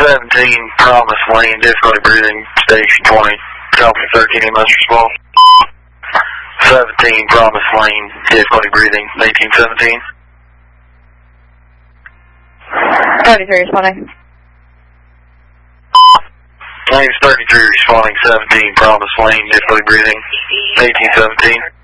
17 Promise Lane, difficulty breathing, station 20. Copy 13 must respond. 17 Promise Lane, difficulty breathing, 1817. 33 responding. Name's 33 responding, 17 Promise Lane, difficulty breathing, 1817.